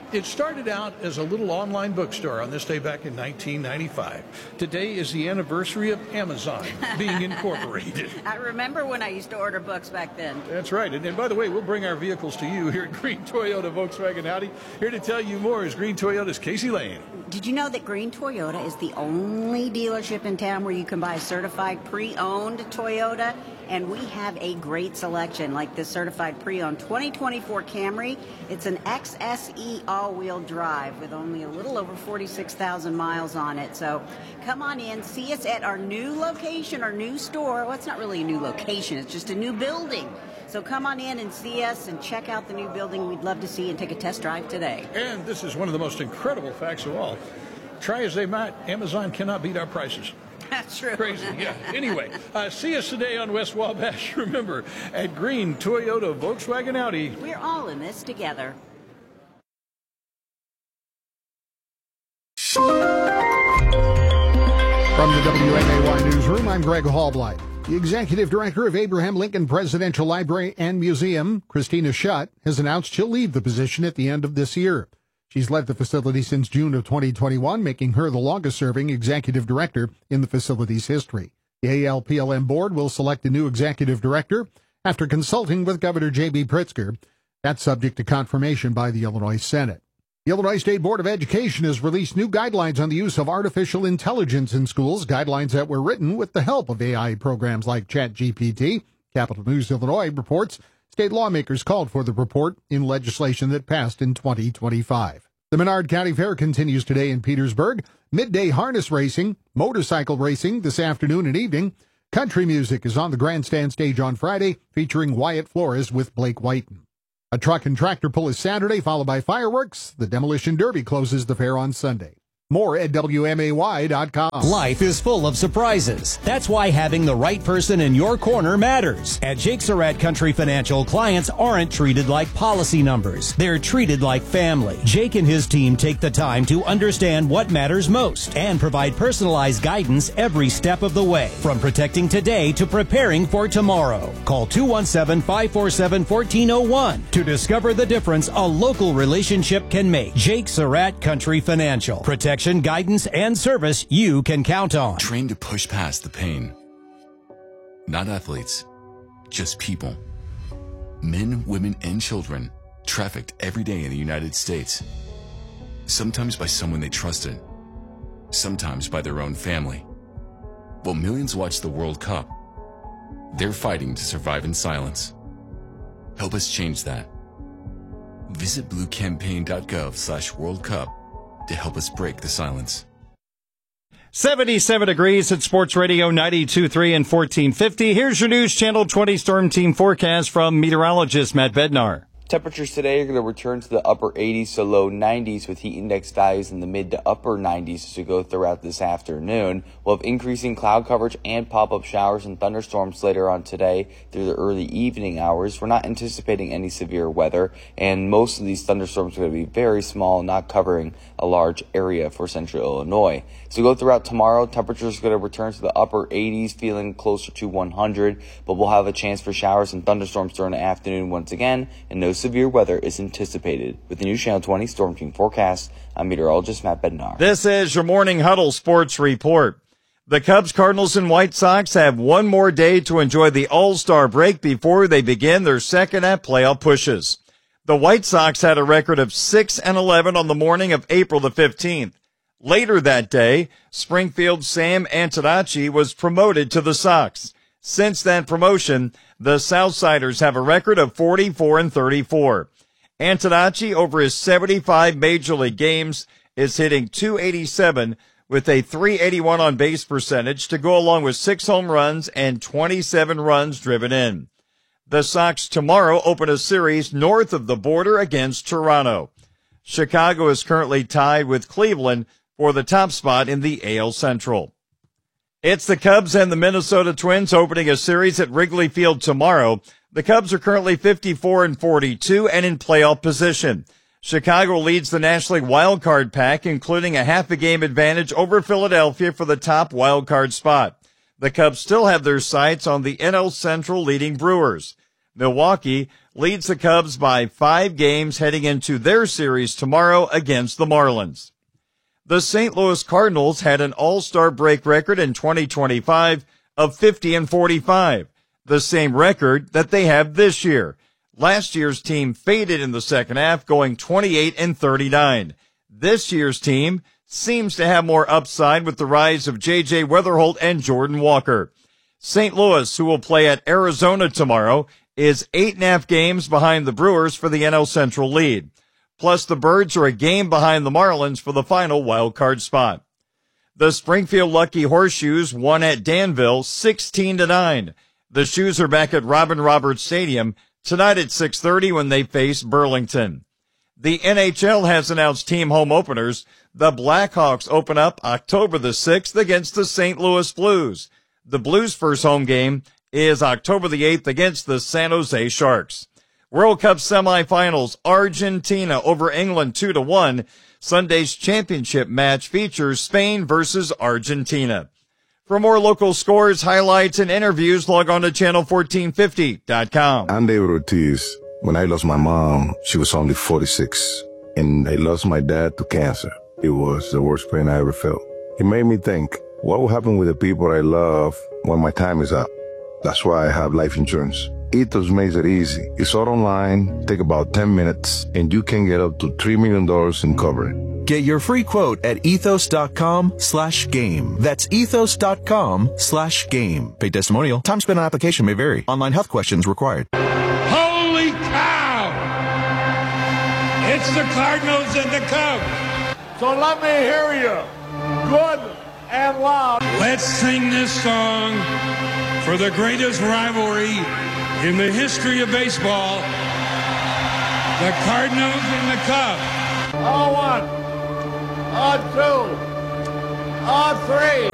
It started out as a little online bookstore on this day back in 1995. Today is the anniversary of Amazon being incorporated. I remember when I used to order books back then. That's right. And by the way, we'll bring our vehicles to you here at Green Toyota Volkswagen Audi. Here to tell you more is Green Toyota's Casey Lane. Did you know that Green Toyota is the only dealership in town where you can buy a certified pre-owned Toyota? And we have a great selection, like this certified pre-owned 2024 Camry. It's an XSE all-wheel drive with only a little over 46,000 miles on it. So come on in, see us at our new location, our new store. Well, it's not really a new location, it's just a new building. So come on in and see us and check out the new building. We'd love to see you and take a test drive today. And this is one of the most incredible facts of all. Try as they might, Amazon cannot beat our prices. That's true. Crazy, yeah. Anyway, see us today on West Wabash. Remember, at Green Toyota Volkswagen Audi. We're all in this together. From the WMAY newsroom, I'm Greg Hallblight. The executive director of Abraham Lincoln Presidential Library and Museum, Christina Schutt, has announced she'll leave the position at the end of this year. She's led the facility since June of 2021, making her the longest-serving executive director in the facility's history. The ALPLM board will select a new executive director after consulting with Governor J.B. Pritzker. That's subject to confirmation by the Illinois Senate. The Illinois State Board of Education has released new guidelines on the use of artificial intelligence in schools, guidelines that were written with the help of AI programs like ChatGPT. Capital News Illinois reports state lawmakers called for the report in legislation that passed in 2025. The Menard County Fair continues today in Petersburg. Midday harness racing, motorcycle racing this afternoon and evening. Country music is on the grandstand stage on Friday, featuring Wyatt Flores with Blake Whiten. A truck and tractor pull is Saturday, followed by fireworks. The Demolition Derby closes the fair on Sunday. More at WMAY.com. Life is full of surprises. That's why having the right person in your corner matters. At Jake Surratt Country Financial, clients aren't treated like policy numbers. They're treated like family. Jake and his team take the time to understand what matters most and provide personalized guidance every step of the way, from protecting today to preparing for tomorrow. Call 217-547-1401 to discover the difference a local relationship can make. Jake Surratt Country Financial. Protection, guidance, and service you can count on. Trained to push past the pain. Not athletes, just people. Men, women, and children trafficked every day in the United States. Sometimes by someone they trusted. Sometimes by their own family. While millions watch the World Cup, they're fighting to survive in silence. Help us change that. Visit bluecampaign.gov/World Cup to help us break the silence. 77 degrees at Sports Radio 92.3 and 1450. Here's your News Channel 20 Storm Team forecast from meteorologist Matt Bednar. Temperatures today are going to return to the upper 80s to low 90s with heat index values in the mid to upper 90s as we go throughout this afternoon. We'll have increasing cloud coverage and pop-up showers and thunderstorms later on today through the early evening hours. We're not anticipating any severe weather, and most of these thunderstorms are going to be very small, not covering a large area for central Illinois. As we go throughout tomorrow, temperatures are going to return to the upper 80s, feeling closer to 100, but we'll have a chance for showers and thunderstorms during the afternoon once again, and no severe weather is anticipated. With the News Channel 20 Storm Team forecast, I'm meteorologist Matt Bednar. This is your Morning Huddle Sports Report. The Cubs, Cardinals, and White Sox have one more day to enjoy the All-Star break before they begin their second at playoff pushes. The White Sox had a record of 6-11 on the morning of April the 15th. Later that day, Springfield's Sam Antonacci was promoted to the Sox. Since that promotion, the Southsiders have a record of 44-34. Antonacci, over his 75 Major League games, is hitting .287 with a .381 on-base percentage to go along with 6 home runs and 27 runs driven in. The Sox tomorrow open a series north of the border against Toronto. Chicago is currently tied with Cleveland for the top spot in the AL Central. It's the Cubs and the Minnesota Twins opening a series at Wrigley Field tomorrow. The Cubs are currently 54-42 and in playoff position. Chicago leads the National League wild card pack, including a half a game advantage over Philadelphia for the top wild card spot. The Cubs still have their sights on the NL Central leading Brewers. Milwaukee leads the Cubs by 5 games heading into their series tomorrow against the Marlins. The St. Louis Cardinals had an all-star break record in 2025 of 50-45, the same record that they have this year. Last year's team faded in the second half, going 28-39. This year's team seems to have more upside with the rise of J.J. Weatherholt and Jordan Walker. St. Louis, who will play at Arizona tomorrow, is 8.5 games behind the Brewers for the NL Central lead. Plus, the Birds are a game behind the Marlins for the final wild card spot. The Springfield Lucky Horseshoes won at Danville 16-9. The Shoes are back at Robin Roberts Stadium tonight at 6:30 when they face Burlington. The NHL has announced team home openers. The Blackhawks open up October the 6th against the St. Louis Blues. The Blues' first home game is October the 8th against the San Jose Sharks. World Cup semifinals, Argentina over England 2-1. Sunday's championship match features Spain versus Argentina. For more local scores, highlights, and interviews, log on to channel1450.com. I'm David Ortiz. When I lost my mom, she was only 46, and I lost my dad to cancer. It was the worst pain I ever felt. It made me think, what will happen with the people I love when my time is up? That's why I have life insurance. Ethos makes it easy. It's all online, take about 10 minutes, and you can get up to $3 million in coverage. Get your free quote at ethos.com/game. That's ethos.com/game. Paid testimonial. Time spent on application may vary. Online health questions required. Holy cow! It's the Cardinals and the Cubs. So let me hear you. Good and loud. Let's sing this song for the greatest rivalry in the history of baseball. The Cardinals and the Cubs. 0-1. 0-2. 0-3.